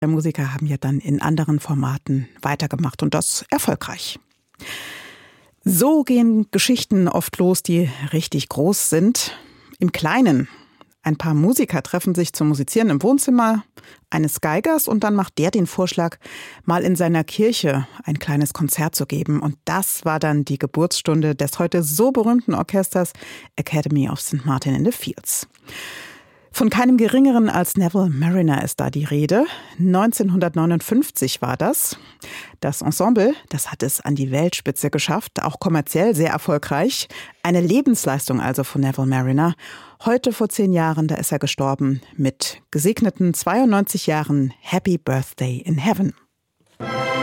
Musiker haben ja dann in anderen Formaten weitergemacht und das erfolgreich. So gehen Geschichten oft los, die richtig groß sind. Im Kleinen. Ein paar Musiker treffen sich zum Musizieren im Wohnzimmer eines Geigers und dann macht der den Vorschlag, mal in seiner Kirche ein kleines Konzert zu geben. Und das war dann die Geburtsstunde des heute so berühmten Orchesters Academy of St. Martin in the Fields. Von keinem Geringeren als Neville Marriner ist da die Rede. 1959 war das. Das Ensemble, das hat es an die Weltspitze geschafft, auch kommerziell sehr erfolgreich. Eine Lebensleistung also von Neville Marriner. Heute vor 10 Jahren, da ist er gestorben mit gesegneten 92 Jahren. Happy Birthday in Heaven.